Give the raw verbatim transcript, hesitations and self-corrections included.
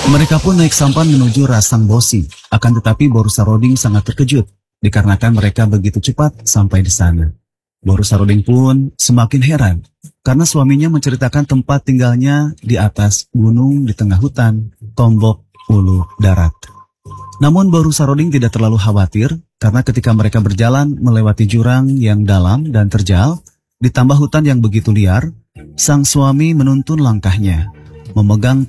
Mereka pun naik sampan menuju Rasang Bosi. Akan tetapi Boru Saroding sangat terkejut, dikarenakan mereka begitu cepat sampai di sana. Boru Saroding pun semakin heran, karena suaminya menceritakan tempat tinggalnya di atas gunung di tengah hutan, Tombok Ulu Darat. Namun Boru Saroding tidak terlalu khawatir, karena ketika mereka berjalan melewati jurang yang dalam dan terjal, ditambah hutan yang begitu liar, sang suami menuntun langkahnya, memegang